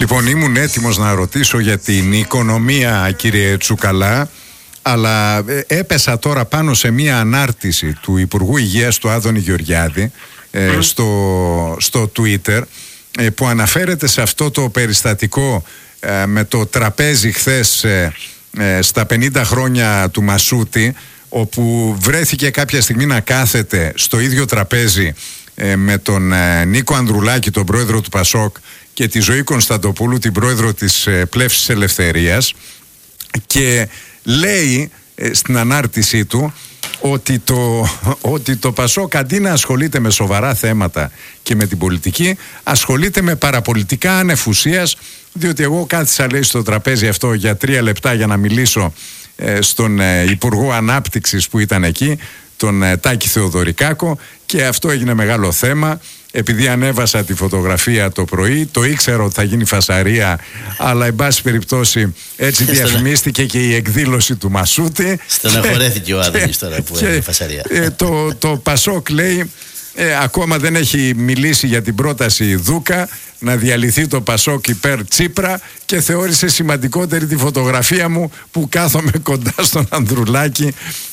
Λοιπόν, ήμουν έτοιμος να ρωτήσω για την οικονομία, κύριε Τσουκαλά, αλλά έπεσα τώρα πάνω σε μία ανάρτηση του Υπουργού Υγείας του Άδωνη Γεωργιάδη στο Twitter, που αναφέρεται σε αυτό το περιστατικό με το τραπέζι χθες στα 50 χρόνια του Μασούτη, όπου βρέθηκε κάποια στιγμή να κάθεται στο ίδιο τραπέζι με τον Νίκο Ανδρουλάκη, τον πρόεδρο του Πασόκ, και τη Ζωή Κωνσταντοπούλου, την πρόεδρο της Πλεύσης Ελευθερίας, και λέει στην ανάρτησή του ότι το Πασόκ, αντί να ασχολείται με σοβαρά θέματα και με την πολιτική, ασχολείται με παραπολιτικά ανεφουσίας, διότι εγώ κάθισα, λέει, στο τραπέζι αυτό για 3 λεπτά για να μιλήσω στον Υπουργό Ανάπτυξης που ήταν εκεί, τον Τάκη Θεοδωρικάκο, και αυτό έγινε μεγάλο θέμα. Επειδή ανέβασα τη φωτογραφία το πρωί, το ήξερα ότι θα γίνει φασαρία, αλλά εν πάση περιπτώσει έτσι διαφημίστηκε και η εκδήλωση του Μασούτη. Στεναχωρέθηκε ο Άδωνης τώρα που έγινε φασαρία. Το Πασόκ, λέει, ακόμα δεν έχει μιλήσει για την πρόταση Δούκα να διαλυθεί το Πασόκ υπέρ Τσίπρα, και θεώρησε σημαντικότερη τη φωτογραφία μου που κάθομαι κοντά στον Ανδρουλάκη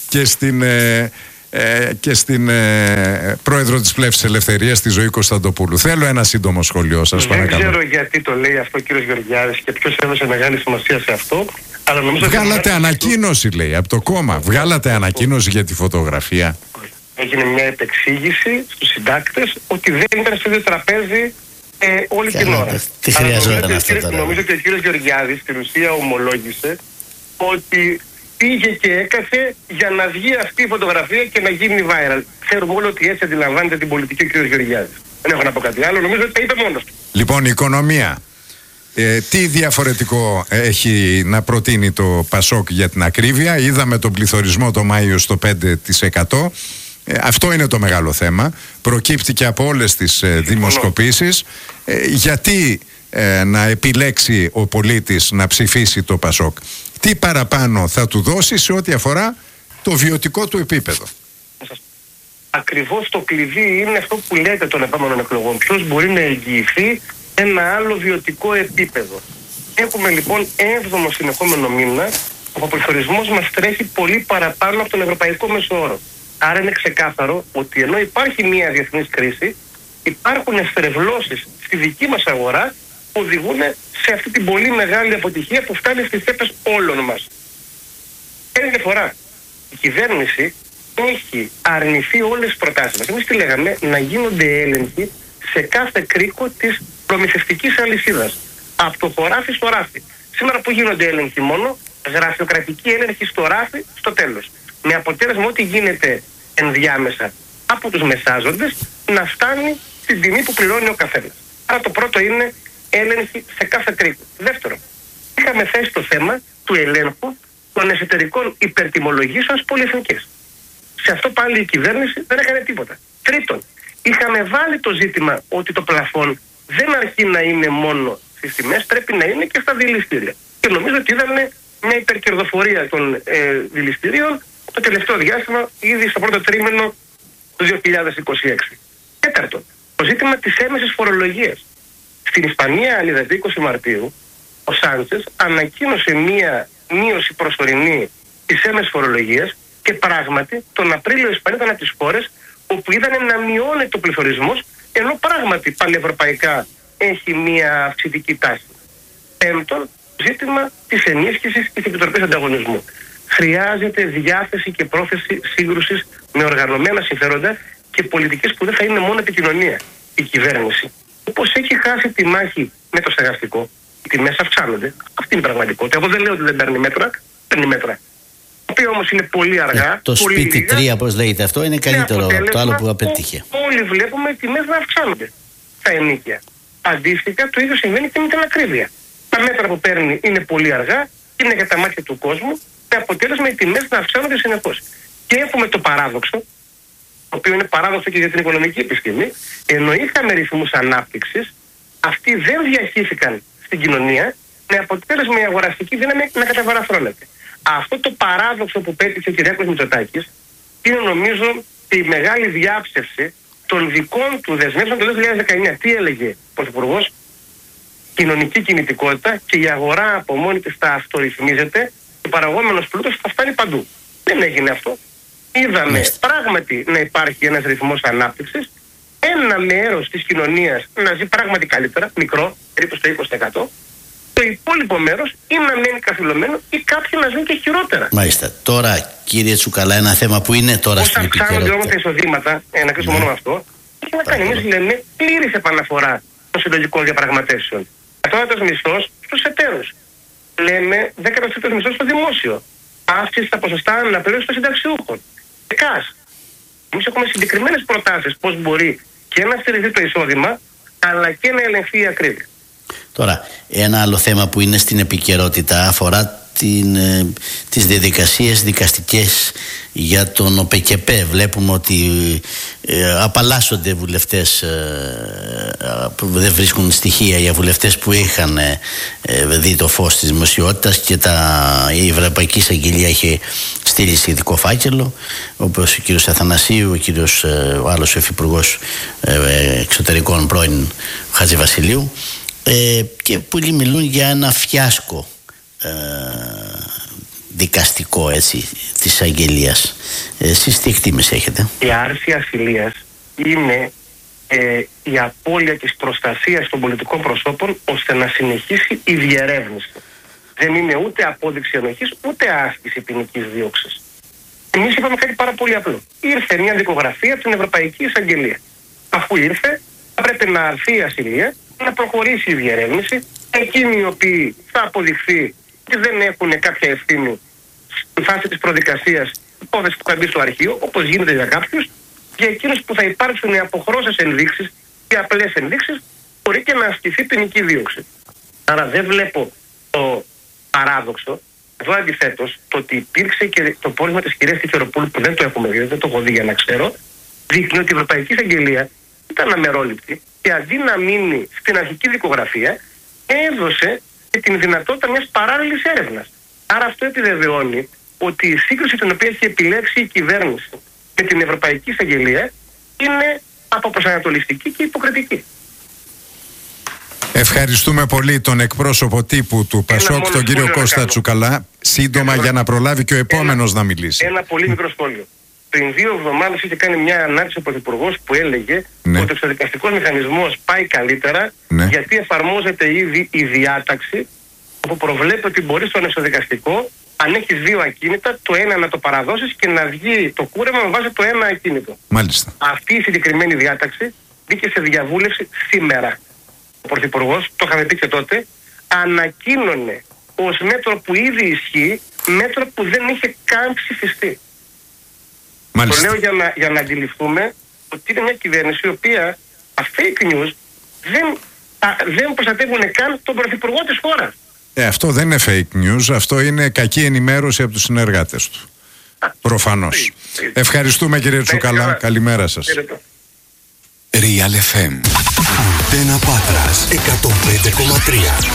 και στην πρόεδρο της Πλεύσης Ελευθερίας, τη Ζωή Κωνσταντοπούλου. Θέλω ένα σύντομο σχόλιο σας, παρακαλώ. Δεν ξέρω γιατί το λέει αυτό ο κύριος Γεωργιάδης και ποιος έδωσε μεγάλη σημασία σε αυτό, αλλά νομίζω βγάλατε ανακοίνωση, λέει, από το κόμμα. Βγάλατε ανακοίνωση για τη φωτογραφία. Έγινε μια επεξήγηση στους συντάκτες ότι δεν ήταν στο ίδιο τραπέζι όλη την ώρα. Τι χρειαζόταν αυτό τώρα? Νομίζω ότι ο κύριος Γεωργιάδης στην ουσία ομολόγησε ότι πήγε και έκασε για να βγει αυτή η φωτογραφία και να γίνει viral. Ξέρουμε όλοι ότι έτσι αντιλαμβάνεται την πολιτική ο κύριος Γεωργιάδης. Δεν έχω να πω κάτι άλλο, νομίζω ότι τα είπε μόνος του. Λοιπόν, η οικονομία. Τι διαφορετικό έχει να προτείνει το Πασόκ για την ακρίβεια? Είδαμε τον πληθωρισμό το Μάιο στο 5%. Αυτό είναι το μεγάλο θέμα. Προκύπτει και από όλες τις δημοσκοπήσεις. Γιατί να επιλέξει ο πολίτης να ψηφίσει το Πασόκ? Τι παραπάνω θα του δώσει σε ό,τι αφορά το βιωτικό του επίπεδο? Ακριβώς το κλειδί είναι αυτό που λέτε των επόμενων εκλογών. Ποιος μπορεί να εγγυηθεί ένα άλλο βιωτικό επίπεδο? Έχουμε λοιπόν 7ο συνεχόμενο μήνα ο πληθωρισμός μας τρέχει πολύ παραπάνω από τον ευρωπαϊκό μέσο όρο. Άρα είναι ξεκάθαρο ότι ενώ υπάρχει μια διεθνής κρίση, υπάρχουν εστρεβλώσεις στη δική μας αγορά που οδηγούν σε αυτή την πολύ μεγάλη αποτυχία που φτάνει στις τσέπες όλων μας. Είναι διαφορά. Η κυβέρνηση έχει αρνηθεί όλες τις προτάσεις μας. Εμείς τι λέγαμε? Να γίνονται έλεγχοι σε κάθε κρίκο της προμηθευτικής αλυσίδας. Από το χωράφι στο ράφι. Σήμερα που γίνονται έλεγχοι μόνο? Γραφειοκρατική έλεγχη στο ράφι στο τέλος. Με αποτέλεσμα ό,τι γίνεται ενδιάμεσα από τους μεσάζοντες να φτάνει στην τιμή που πληρώνει ο καθένας. Άρα το πρώτο είναι έλεγχη σε κάθε κρίκο. Δεύτερο, είχαμε θέσει το θέμα του ελέγχου των εσωτερικών υπερτιμολογήσεων στις πολυεθνικές. Σε αυτό πάλι η κυβέρνηση δεν έκανε τίποτα. Τρίτον, είχαμε βάλει το ζήτημα ότι το πλαφόν δεν αρκεί να είναι μόνο στις τιμές, πρέπει να είναι και στα δηληστήρια. Και νομίζω ότι είδαμε μια υπερκερδοφορία των δηληστηρίων το τελευταίο διάστημα, ήδη στο πρώτο τρίμηνο του 2026. Τέταρτον, το ζήτημα της έμεσης φορολογίας. Στην Ισπανία, αν 20 Μαρτίου, ο Σάντσες ανακοίνωσε μία μείωση προσωρινή της έμεσης φορολογίας και πράγματι τον Απρίλιο η Ισπανία ήταν από τις χώρες όπου είδαν να μειώνεται το πληθωρισμός, ενώ πράγματι πανευρωπαϊκά έχει μία αυξητική τάση. Πέμπτον, ζήτημα της ενίσχυσης της Επιτροπής Ανταγωνισμού. Χρειάζεται διάθεση και πρόθεση σύγκρουσης με οργανωμένα συμφέροντα και πολιτικές που δεν θα είναι μόνο επικοινωνία. Η κυβέρνηση, όπως έχει χάσει τη μάχη με το στεγαστικό, οι τιμές αυξάνονται. Αυτή είναι η πραγματικότητα. Εγώ δεν λέω ότι δεν παίρνει μέτρα, παίρνει μέτρα. Το οποίο όμως είναι πολύ αργά. Το πολύ σπίτι λίγα, 3, όπως λέγεται αυτό, είναι καλύτερο από το άλλο που απέτυχε. Όλοι βλέπουμε οι τιμές να αυξάνονται στα ενοίκια. Αντίστοιχα, το ίδιο συμβαίνει και με την ακρίβεια. Τα μέτρα που παίρνει είναι πολύ αργά, είναι για τα μάτια του κόσμου, με αποτέλεσμα οι τιμές να αυξάνονται συνεχώς. Και έχουμε το παράδοξο, το οποίο είναι παράδοξο και για την οικονομική επιστήμη, ενώ είχαμε ρυθμούς ανάπτυξης, αυτοί δεν διαχύθηκαν στην κοινωνία, με αποτέλεσμα η αγοραστική δύναμη να καταβαραθρώνεται. Αυτό το παράδοξο που πέτυχε ο Κυριάκος Μητσοτάκης είναι νομίζω η μεγάλη διάψευση των δικών του δεσμεύσεων το 2019. Τι έλεγε ο Πρωθυπουργός? κοινωνική κινητικότητα και η αγορά από μόνη της θα αυτορυθμίζεται, ο παραγόμενος πλούτος θα φτάνει παντού. Δεν έγινε αυτό. Είδαμε πράγματι να υπάρχει ένας ρυθμός ανάπτυξης, ένα μέρος της κοινωνίας να ζει πράγματι καλύτερα, μικρό, περίπου στο 20%, το υπόλοιπο μέρος ή να μένει καθυλωμένο ή κάποιοι να ζουν και χειρότερα. Μάλιστα. Τώρα, κύριε Τσουκαλά, ένα θέμα που είναι τώρα στην επικαιρότητα. Όσα αυξάνονται όμως τα εισοδήματα, να κλείσω μόνο με αυτό, έχει να κάνει. Εμείς λέμε πλήρης επαναφορά των συλλογικών διαπραγματεύσεων. Κατώτατος μισθός στους εταίρους. Λέμε 10% μισθός στο δημόσιο. Αύξηση στα ποσοστά αναπλήρωσης των συνταξιούχων. ΕΚΑΣ. Εμείς έχουμε συγκεκριμένες προτάσεις πώς μπορεί και να στηριχθεί το εισόδημα, αλλά και να ελεγχθεί η ακρίβεια. Τώρα, ένα άλλο θέμα που είναι στην επικαιρότητα αφορά τις διαδικασίες δικαστικές για τον ΟΠΕΚΕΠΕ. Βλέπουμε ότι απαλλάσσονται βουλευτές που δεν βρίσκουν στοιχεία για βουλευτές που είχαν δει το φως της δημοσιότητας και η Ευρωπαϊκή Εισαγγελία είχε στείλει ειδικό φάκελο, όπως ο κύριος Αθανασίου, ο άλλος υφυπουργός εξωτερικών πρώην Χατζηβασιλείου, και πολλοί μιλούν για ένα φιάσκο δικαστικό, έτσι, της αγγελίας. Εσείς τι εκτίμηση έχετε? Η άρση ασυλίας είναι η απώλεια της προστασίας των πολιτικών προσώπων ώστε να συνεχίσει η διερεύνηση. Δεν είναι ούτε απόδειξη ενοχής ούτε άσκηση ποινικής δίωξης. Εμείς είπαμε κάτι πάρα πολύ απλό. Ήρθε μια δικογραφία από την Ευρωπαϊκή Εισαγγελία. Αφού ήρθε, θα πρέπει να αρθεί η ασυλία, να προχωρήσει η διερεύνηση. Εκείνοι οι οποίοι θα αποδειχθεί και δεν έχουν κάποια ευθύνη στη φάση της προδικασίας, υπόθεση που θα μπει στο αρχείο, όπως γίνεται για κάποιους, για εκείνους που θα υπάρξουν αποχρώσεις ενδείξεις και απλές ενδείξεις, μπορεί και να ασκηθεί ποινική δίωξη. Άρα δεν βλέπω το παράδοξο. Εδώ αντιθέτως, το ότι υπήρξε και το πόρισμα της κυρίας Τιχεροπούλου, που δεν το έχουμε δει, δεν το έχω δει για να ξέρω, δείχνει ότι η Ευρωπαϊκή Εισαγγελία ήταν αμερόληπτη και αντί να μείνει στην αρχική δικογραφία, έδωσε και την δυνατότητα μιας παράλληλης έρευνας. Άρα αυτό επιβεβαιώνει ότι η σύγκριση την οποία έχει επιλέξει η κυβέρνηση με την Ευρωπαϊκή Εισαγγελία είναι αποπροσανατολιστική και υποκριτική. Ευχαριστούμε πολύ τον εκπρόσωπο τύπου του ΠΑΣΟΚ, τον κύριο Κώστα Τσουκαλά. Σύντομα για να προλάβει και ο επόμενος να μιλήσει. Ένα πολύ μικρό σχόλιο. Πριν 2 εβδομάδες είχε κάνει μια ανάρτηση ο Πρωθυπουργός που έλεγε ότι ο εξοδικαστικός μηχανισμός πάει καλύτερα γιατί εφαρμόζεται ήδη η διάταξη που προβλέπει ότι μπορεί στον εξοδικαστικό, αν έχεις 2 ακίνητα, το ένα να το παραδώσεις και να βγει το κούρεμα με βάση το ένα ακίνητο. Μάλιστα. Αυτή η συγκεκριμένη διάταξη μπήκε σε διαβούλευση σήμερα. Ο Πρωθυπουργός, το είχαμε πει και τότε, ανακοίνωνε ως μέτρο που ήδη ισχύει, μέτρο που δεν είχε καν ψηφιστεί. Μάλιστα. Το λέω για να αντιληφθούμε ότι είναι μια κυβέρνηση η οποία τα fake news δεν προστατεύουν καν τον Πρωθυπουργό της χώρας. Αυτό δεν είναι fake news, αυτό είναι κακή ενημέρωση από τους συνεργάτες του. Προφανώς. Ευχαριστούμε κύριε Τσουκαλά, καλημέρα σας. Real FM. Αντένα Πάτρας 105,3.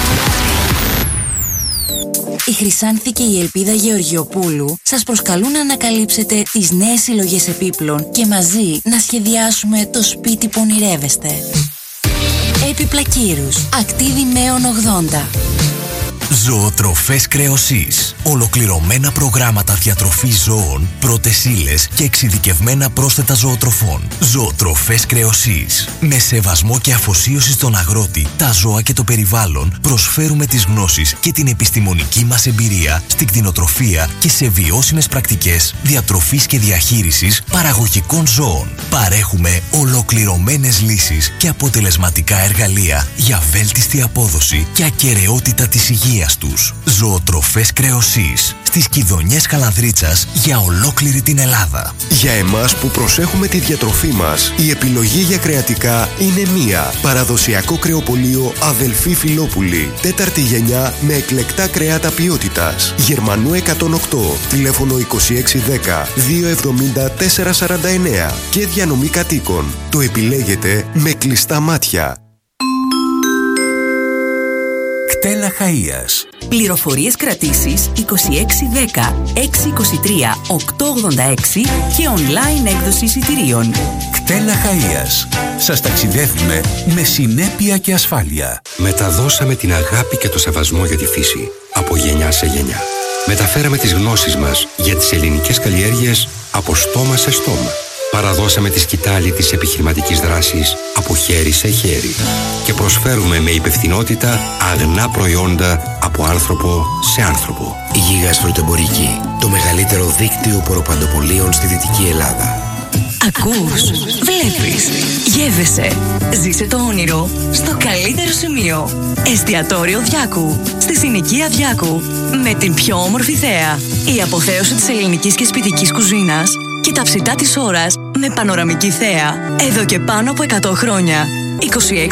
Η Χρυσάνθη και η Ελπίδα Γεωργιοπούλου σας προσκαλούν να ανακαλύψετε τις νέες συλλογές επίπλων και μαζί να σχεδιάσουμε το σπίτι που ονειρεύεστε. Έπιπλα Κύρους, Ακτίδη Μέων 80. Ζωοτροφές Κρεοσής. Ολοκληρωμένα προγράμματα διατροφής ζώων, πρώτες ύλες και εξειδικευμένα πρόσθετα ζωοτροφών. Ζωοτροφές Κρεοσής. Με σεβασμό και αφοσίωση στον αγρότη, τα ζώα και το περιβάλλον, προσφέρουμε τις γνώσεις και την επιστημονική μας εμπειρία στην κτηνοτροφία και σε βιώσιμες πρακτικές διατροφής και διαχείρισης παραγωγικών ζώων. Παρέχουμε ολοκληρωμένες λύσεις και αποτελεσματικά εργαλεία για βέλτιστη απόδοση και ακεραιότητα της υγείας τους. Ζωοτροφές Κρεοσής. Στις Κιδωνιές Καλανδρίτσας για ολόκληρη την Ελλάδα. Για εμάς που προσέχουμε τη διατροφή μας, η επιλογή για κρεατικά είναι μία. Παραδοσιακό κρεοπωλείο Αδελφή Φιλόπουλη. 4η γενιά με εκλεκτά κρεάτα ποιότητας. Γερμανού 108. Τηλέφωνο 2610 270 449. Και διανομή κατοίκων. Το επιλέγετε με κλειστά μάτια. Κτέλα Χαΐας. Πληροφορίες κρατήσεις 2610 623 886 και online έκδοση εισιτηρίων. Κτέλα Χαΐας. σας ταξιδεύουμε με συνέπεια και ασφάλεια. Μεταδώσαμε την αγάπη και το σεβασμό για τη φύση από γενιά σε γενιά. Μεταφέραμε τις γνώσεις μας για τις ελληνικές καλλιέργειες από στόμα σε στόμα. Παραδώσαμε τη σκητάλη της επιχειρηματικής δράσης από χέρι σε χέρι. Και προσφέρουμε με υπευθυνότητα αγνά προϊόντα από άνθρωπο σε άνθρωπο. Γίγας Φρουτεμπορική, το μεγαλύτερο δίκτυο ποροπαντοπολίων στη Δυτική Ελλάδα. Ακούς, βλέπεις, γεύεσαι. Ζήσε το όνειρο στο καλύτερο σημείο. Εστιατόριο Διάκου, στη συνοικία Διάκου. Με την πιο όμορφη θέα. Η αποθέωση της ελληνικής και σπιτικής κουζίνας και τα ψητά της ώρας με πανοραμική θέα. Εδώ και πάνω από 100 χρόνια. 2610-277-929.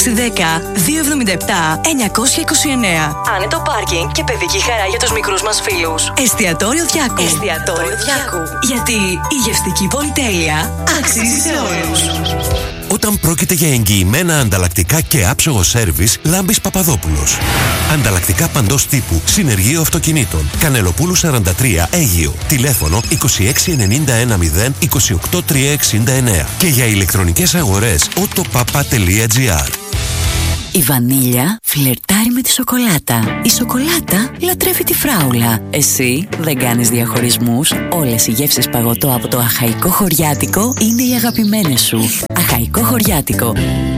Άνετο πάρκινγκ και παιδική χαρά για τους μικρούς μας φίλους. Εστιατόριο Διάκου. Εστιατόριο Διάκου. Γιατί η γευστική πολυτέλεια αξίζει σε όλους. Όταν πρόκειται για εγγυημένα ανταλλακτικά και άψογο σέρβις, Λάμπης Παπαδόπουλος. Ανταλλακτικά παντός τύπου, συνεργείο αυτοκινήτων. Κανελοπούλου 43, Αίγυο. Τηλέφωνο 26910 28369. Και για ηλεκτρονικές αγορές, autopapa.gr. Η βανίλια φλερτάρει με τη σοκολάτα. Η σοκολάτα λατρεύει τη φράουλα. Εσύ δεν κάνεις διαχωρισμούς. Όλες οι γεύσεις παγωτό από το Αχαϊκό Χωριάτικο είναι οι αγαπημένες σου. Αχαϊκό Χωριάτικο.